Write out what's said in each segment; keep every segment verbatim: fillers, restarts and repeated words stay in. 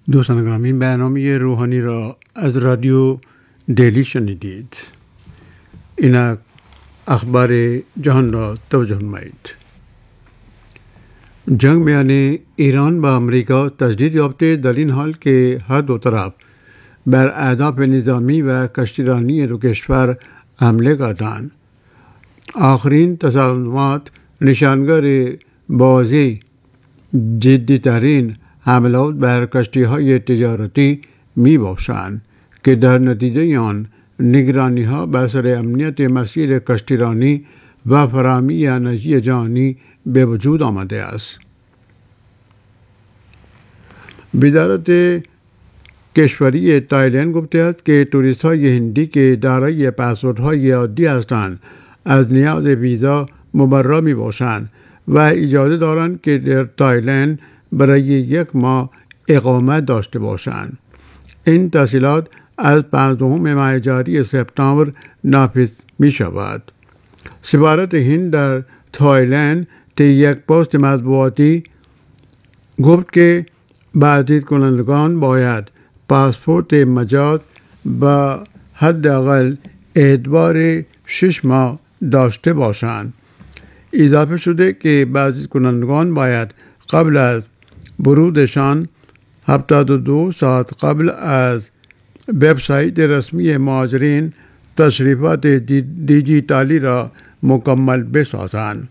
دوستان گرامی، برنامه روحانی را از رادیو دیلی شنیدید. این اخبار جهان را توجه نمایید. جنگ میان ایران و امریکا تجدید یافته در این حال که هر دو طرف بر اهداف نظامی و کشتیرانی دو کشور حمله کردند. آخرین تصادمات نشانگر بازی جدی‌ترین حملات بر کشتی‌های تجارتی می باشند که در نتیجه آن نگرانی‌ها بر سر امنیت مسیر کشتیرانی و فراهمی انرژی جهانی به وجود آمده است. وزارت کشوری تایلند گفته است که توریست‌های هندی که دارای پاسپورت‌های عادی هستند از نیاز ویزا مبرا می باشند و اجازه دارند که در تایلند برای یک ماه اقامت داشته باشند. این تحصیلات از پانزدهم ماه جاری سپتامبر نافذ می شود. سفارت هند در تایلند طی یک پست مطبوعاتی گفت که بازدید کنندگان باید پاسپورت مجاز و حداقل اعتبار شش ماه داشته باشند. اضافه شده که بازدید کنندگان باید قبل از ورودشان هفتاد و دو ساعت قبل از وبسایت رسمی مهاجرین تشریفات دیجیتالی را مکمل بسازند.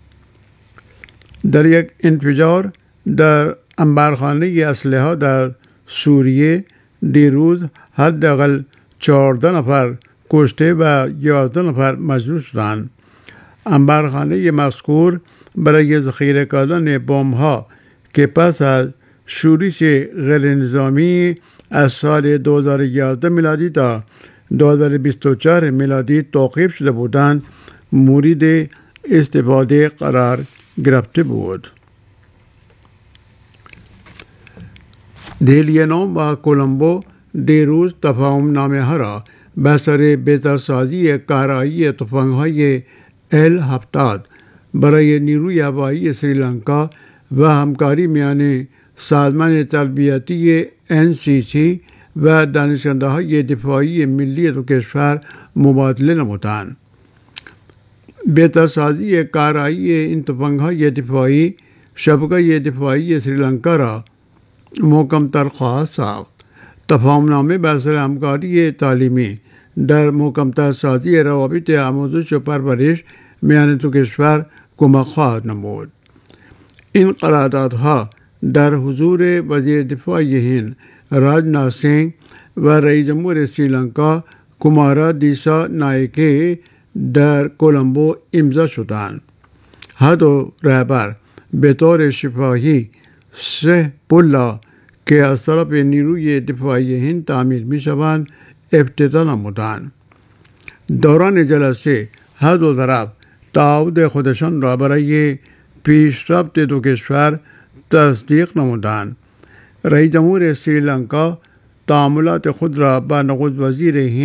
در یک انفجار در انبارخانه اسلحه در سوریه دیروز حداقل چهارده نفر کشته و یازده نفر مجروح شدند. انبارخانه مذکور برای ذخیره کردن بمب‌ها که پس از شورش غیر نظامی از سال دو هزار و یازده میلادی تا دو هزار و بیست و چهار میلادی توقیف شده بودند مورد استفاده قرار گرفته بود. دهلی نو و کولمبو دیروز تفاهم نامه ها را به سر بهترسازی کارایی تفنگ‌های ال هفتاد برای نیروی هوایی سریلانکا و همکاری میان سازمان تربیتی ان سی سی و دانشکده های دفاعی ملی دو کشور مبادله نمودند. بهترسازی کارایی این تفنگ‌های دفاعی شبکه دفاعی سریلانکا را محکم‌تر خواهد ساخت. تفاهمنامه بر سر همکاری تعلیمی در محکم‌تر سازی روابط آموزش و پرورش میان دو کشور کمک خواهد نمود. این قراردادها در حضور وزیر دفاع هند راجناتھ سنگھ و رئیس جمهور سریلانکا کومارا دیسا نایکه در کولمبو امضا شدند. هر دو رهبر به طور شفاهی سه پل که از طرف نیروی دفاعی هند تعمیر می شوند افتتاح نمودند. دوران جلسه هر دو طرف تعهد خودشان را برای پیشرفت دو کشور تصدیق نمودند. رئیس جمهور سریلانکا تعاملات خود را با نخست وزیر هند